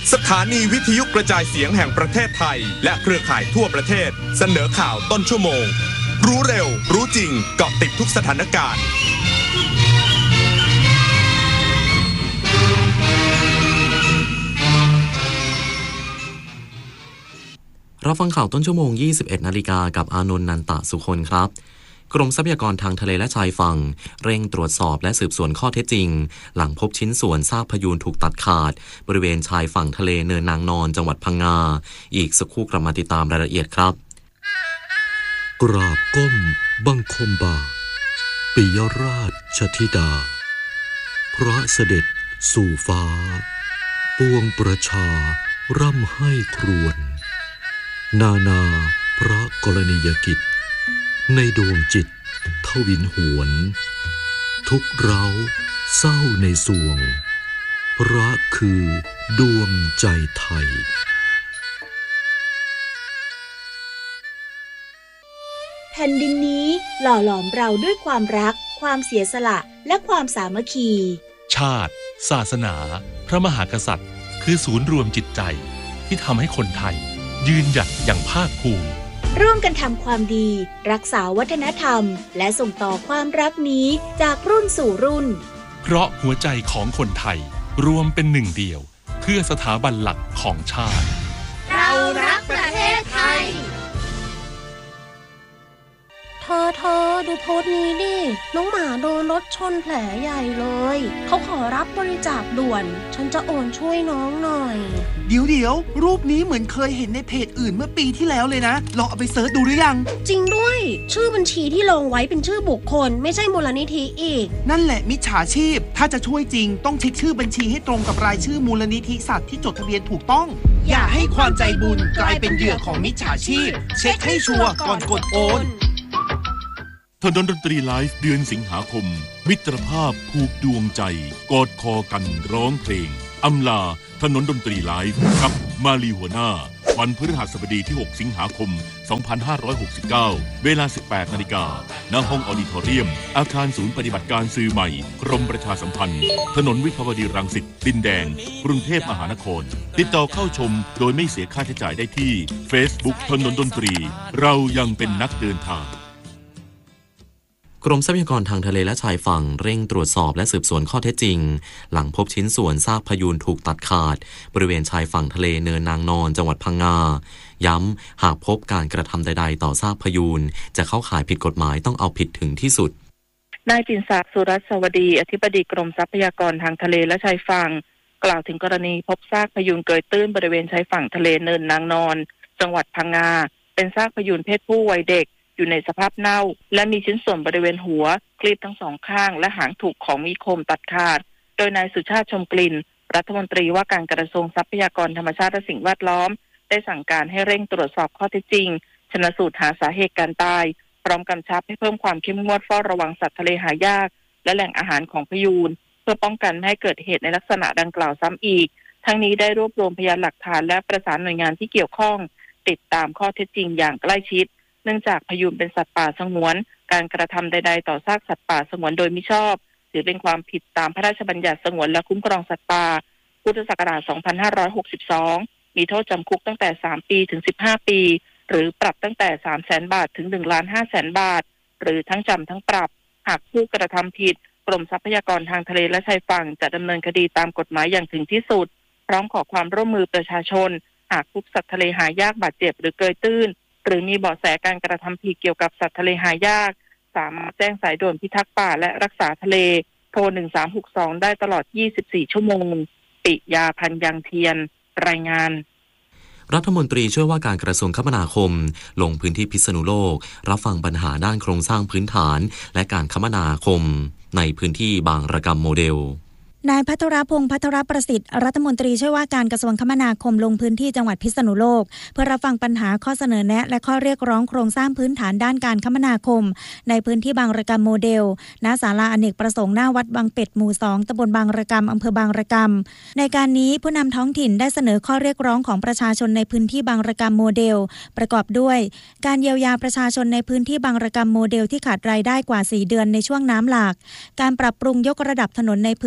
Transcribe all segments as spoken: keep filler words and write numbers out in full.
สถานีวิทยุกระจายเสียงแห่งประเทศไทยและเครือข่ายทั่วประเทศเสนอข่าวต้นชั่วโมงรู้เร็วรู้จริงเกาะติดทุกสถานการณ์รับฟังข่าวต้นชั่วโมง ยี่สิบเอ็ดนาฬิกากับอานนท์ นันตะสุคนครับกรมทรัพยากรทางทะเลและชายฝั่งเร่งตรวจสอบและสืบสวนข้อเท็จจริงหลังพบชิ้นส่วนซากพยูนถูกตัดขาดบริเวณชายฝั่งทะเลเนินนางนอนจังหวัดพังงาอีกสักครู่กลับมาติดตามรายละเอียดครับกราบก้มบังคมบาทปิยราชธิดาพระเสด็จสู่ฟ้าปวงประชาร่ำให้ครวญนานาพระกรณียกิจในดวงจิตทวินหวนทุกเร้าเศร้าในสวงพระคือดวงใจไทยแผ่นดินนี้หล่อหลอมเราด้วยความรักความเสียสละและความสามัคคีชาติศาสนาพระมหากษัตริย์คือศูนย์รวมจิตใจที่ทำให้คนไทยยืนหยัดอย่างภาคภูมิร่วมกันทำความดีรักษาวัฒนธรรมและส่งต่อความรักนี้จากรุ่นสู่รุ่นเพราะหัวใจของคนไทยรวมเป็นหนึ่งเดียวเพื่อสถาบันหลักของชาติเรารักประเทศไทยเธอเธอดูโพสต์นี้ดิน้องหมาโดนรถชนแผลใหญ่เลยเขาขอรับบริจาคด่วนฉันจะโอนช่วยน้องหน่อยเดี๋ยวเดี๋ยวรูปนี้เหมือนเคยเห็นในเพจอื่นเมื่อปีที่แล้วเลยนะลองเอาไปเสิร์ชดูหรือยังจริงด้วยชื่อบัญชีที่ลงไว้เป็นชื่อบุคคลไม่ใช่มูลนิธิอีกนั่นแหละมิจฉาชีพถ้าจะช่วยจริงต้องเช็คชื่อบัญชีให้ตรงกับรายชื่อมูลนิธิสัตว์ที่จดทะเบียนถูกต้องอย่าให้ความใจบุญกลายเป็นเหยื่อของมิจฉาชีพเช็คให้ชัวร์ก่อนกดโอนถนนดนตรีไลฟ์เดือนสิงหาคมมิตรภาพผูกดวงใจกอดคอกันร้องเพลงอำลาถนนดนตรีไลฟ์กับมาลีหัวหน้าวันพฤหัสบดีที่หกสิงหาคมสองพันห้าร้อยหกสิบเก้าเวลา สิบแปดนาฬิกา ณ ห้องออดิทอเรียมอาคารศูนย์ปฏิบัติการสื่อใหม่กรมประชาสัมพันธ์ถนนวิภาวดีรังสิตดินแดงกรุงเทพมหานครติดต่อเข้าชมโดยไม่เสียค่าใช้จ่ายได้ที่ Facebook ถนนดนตรีเรายังเป็นนักเดินทางกรมทรัพยากรทางทะเลและชายฝั่งเร่งตรวจสอบและสืบสวนข้อเท็จจริงหลังพบชิ้นส่วนซากพยูนถูกตัดขาดบริเวณชายฝั่งทะเลเนินนางนอนจังหวัดพังงาย้ำหากพบการกระทำใดๆต่อซากพยูนจะเข้าข่ายผิดกฎหมายต้องเอาผิดถึงที่สุดนายปิ่นศักดิ์สุรัตน์สวัสดีอธิบดีกรมทรัพยากรทางทะเลและชายฝั่งกล่าวถึงกรณีพบซากพยูนเกยตื้นบริเวณชายฝั่งทะเลเนินนางนอนจังหวัดพังงาเป็นซากพยูนเพศผู้วัยเด็กอยู่ในสภาพเน่าและมีชิ้นส่วนบริเวณหัวคลีบทั้งสองข้างและหางถูกของมีคมตัดขาดโดยนายสุชาติชมกลิ่นรัฐมนตรีว่าการกระทรวงทรัพยากรธรรมชาติและสิ่งแวดล้อมได้สั่งการให้เร่งตรวจสอบข้อเท็จจริงชันสูตรหาสาเหตุการตายพร้อมกำชับให้เพิ่มความเข้มงวดเฝ้าระวังสัตว์ทะเลหายากและแหล่งอาหารของพยูนเพื่อป้องกันไม่ให้เกิดเหตุในลักษณะดังกล่าวซ้ำอีกทั้งนี้ได้รวบรวมพยานหลักฐานและประสานหน่วยงานที่เกี่ยวข้องติดตามข้อเท็จจริงอย่างใกล้ชิดเนื่องจากพยูนเป็นสัตว์ป่าสงวนการกระทำใดๆต่อซากสัตว์ป่าสงวนโดยมิชอบถือเป็นความผิดตามพระราชบัญญัติสงวนและคุ้มครองสัตว์ป่าพุทธศักราชสองพันห้าร้อยหกสิบสองมีโทษจำคุกตั้งแต่สามปีถึงสิบห้าปีหรือปรับตั้งแต่ สามแสน บาทถึง หนึ่งล้านห้าแสน บาทหรือทั้งจำทั้งปรับหากผู้กระทำผิดกรมทรัพยากรทางทะเลและชายฝั่งจะดำเนินคดีตามกฎหมายอย่างถึงที่สุดพร้อมขอความร่วมมือประชาชนหากพบสัตว์ทะเลหายากบาดเจ็บหรือเกยตื้นหรือมีเบาะแสการกระทำผิดเกี่ยวกับสัตว์ทะเลหายากสามารถแจ้งสายด่วนพิทักษ์ป่าและรักษาทะเลโทรหนึ่งสามหกสองได้ตลอดยี่สิบสี่ชั่วโมงปิยาพันยังเทียนรายงานรัฐมนตรีช่วยว่าการกระทรวงคมนาคมลงพื้นที่พิษณุโลกรับฟังปัญหาด้านโครงสร้างพื้นฐานและการคมนาคมในพื้นที่บางระกำโมเดลนายภัทรพงษ์ภัทรประสิทธิ์รัฐมนตรีช่วยว่าการกระทรวงคมนาคมลงพื้นที่จังหวัดพิษณุโลกเพื่อรับฟังปัญหาข้อเสนอแนะและข้อเรียกร้องโครงสร้างพื้นฐานด้านการคมนาคมในพื้นที่บางระกำโมเดลณศาลาอเนกประสงค์หน้าวัดบางเป็ดหมู่สองตำบลบางระกำอำเภอบางระกำในการนี้ผู้นำท้องถิ่นได้เสนอข้อเรียกร้องของประชาชนในพื้นที่บางระกำโมเดลประกอบด้วยการเยียวยาประชาชนในพื้นที่บางระกำโมเดลที่ขาดรายได้กว่าสี่เดือนในช่วงน้ำหลากการปรับปรุงยกระดับถนนในพื้นที่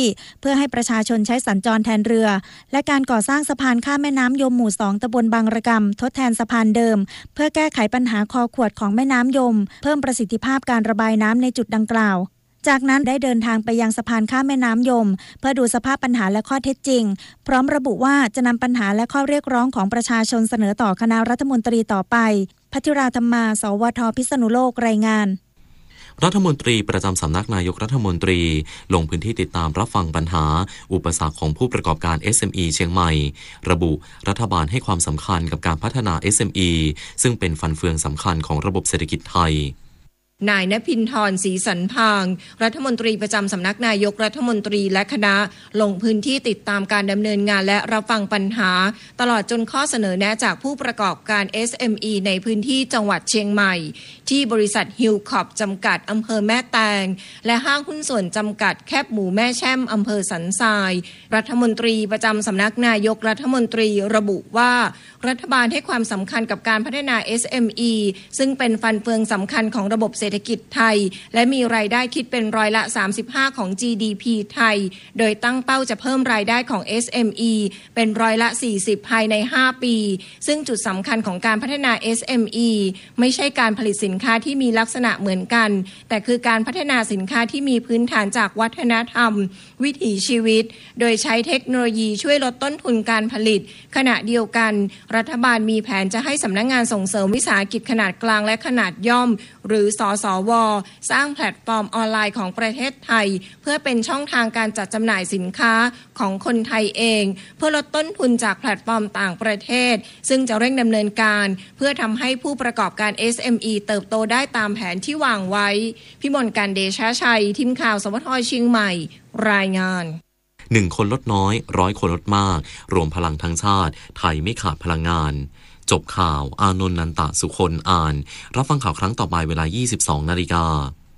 เพื่อให้ประชาชนใช้สัญจรแทนเรือและการก่อสร้างสะพานข้ามแม่น้ำยมหมู่สองตำบลบางระกำทดแทนสะพานเดิมเพื่อแก้ไขปัญหาคอขวดของแม่น้ำยมเพิ่มประสิทธิภาพการระบายน้ำในจุดดังกล่าวจากนั้นได้เดินทางไปยังสะพานข้ามแม่น้ำยมเพื่อดูสภาพปัญหาและข้อเท็จจริงพร้อมระบุว่าจะนำปัญหาและข้อเรียกร้องของประชาชนเสนอต่อคณะรัฐมนตรีต่อไปภัทราธรรมาสวทพิษณุโลกรายงานรัฐมนตรีประจำสำนักนายกรัฐมนตรีลงพื้นที่ติดตามรับฟังปัญหาอุปสรรคของผู้ประกอบการ เอส เอ็ม อี เชียงใหม่ระบุรัฐบาลให้ความสำคัญกับการพัฒนา เอส เอ็ม อี ซึ่งเป็นฟันเฟืองสำคัญของระบบเศรษฐกิจไทยนายณภินทรศรีสันพางรัฐมนตรีประจำสำนักนายกรัฐมนตรีและคณะลงพื้นที่ติดตามการดำเนินงานและรับฟังปัญหาตลอดจนข้อเสนอแนะจากผู้ประกอบการ เอส เอ็ม อี ในพื้นที่จังหวัดเชียงใหม่ที่บริษัทฮิลคอปจำกัดอำเภอแม่แตงและห้างหุ้นส่วนจำกัดแคบหมูแม่แช่มอำเภอสันทรายรัฐมนตรีประจำสำนักนายกรัฐมนตรีระบุว่ารัฐบาลให้ความสำคัญกับการพัฒนา เอส เอ็ม อี ซึ่งเป็นฟันเฟืองสำคัญของระบบเศรษฐกิจไทยและมีรายได้คิดเป็นร้อยละสามสิบห้าของ จี ดี พี ไทยโดยตั้งเป้าจะเพิ่มรายได้ของ เอส เอ็ม อี เป็นร้อยละสี่สิบภายในห้าปีซึ่งจุดสำคัญของการพัฒนา เอส เอ็ม อี ไม่ใช่การผลิตสินค้าที่มีลักษณะเหมือนกันแต่คือการพัฒนาสินค้าที่มีพื้นฐานจากวัฒนธรรมวิถีชีวิตโดยใช้เทคโนโลยีช่วยลดต้นทุนการผลิตขณะเดียวกันรัฐบาลมีแผนจะให้สำนักงานส่งเสริมวิสาหกิจขนาดกลางและขนาดย่อมหรือสสวสร้างแพลตฟอร์มออนไลน์ของประเทศไทยเพื่อเป็นช่องทางการจัดจำหน่ายสินค้าของคนไทยเองเพื่อลดต้นทุนจากแพลตฟอร์มต่างประเทศซึ่งจะเร่งดำเนินการเพื่อทำให้ผู้ประกอบการ เอส เอ็ม อี เติบโตได้ตามแผนที่วางไว้พิมลการเดชะชัยทีมข่าวสวทเชียงใหม่รายงานหนึ่งคนลดน้อยร้อยคนลดมากรวมพลังทั้งชาติไทยไม่ขาดพลังงานจบข่าวอานนท์นันตะสุคนอ่านรับฟังข่าวครั้งต่อไปเวลา ยี่สิบสองนาฬิกา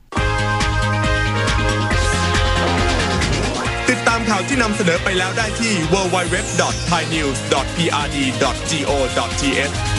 ติดตามข่าวที่นำเสนอไปแล้วได้ที่ ดับเบิลยู ดับเบิลยู ดับเบิลยู ดอท ไทยนิวส์ ดอท พี อาร์ ดี ดอท จี โอ ดอท ที เอช